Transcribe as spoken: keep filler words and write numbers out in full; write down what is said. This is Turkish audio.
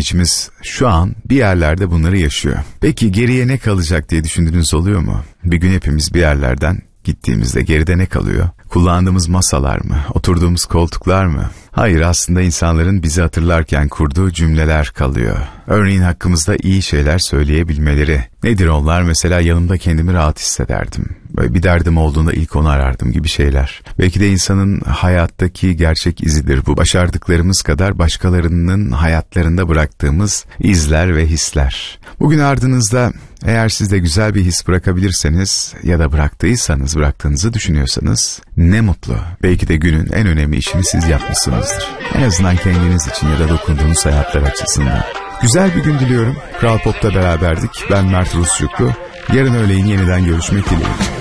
içimiz şu an bir yerlerde bunları yaşıyor. Peki geriye ne kalacak diye düşündüğünüz oluyor mu? Bir gün hepimiz bir yerlerden gittiğimizde geride ne kalıyor? Kullandığımız masalar mı? Oturduğumuz koltuklar mı? Hayır, aslında insanların bizi hatırlarken kurduğu cümleler kalıyor. Örneğin hakkımızda iyi şeyler söyleyebilmeleri. Nedir onlar? Mesela yanımda kendimi rahat hissederdim. Böyle bir derdim olduğunda ilk onu arardım gibi şeyler. Belki de insanın hayattaki gerçek izidir bu. Başardıklarımız kadar başkalarının hayatlarında bıraktığımız izler ve hisler. Bugün ardınızda eğer siz de güzel bir his bırakabilirseniz ya da bıraktıysanız, bıraktığınızı düşünüyorsanız ne mutlu. Belki de günün en önemli işini siz yapmışsınızdır. En azından kendiniz için ya da dokunduğunuz hayatlar açısından. Güzel bir gün diliyorum. Kral Pop'ta beraberdik. Ben Mert Rusçuklu. Yarın öğleyin yeniden görüşmek dileğiyle.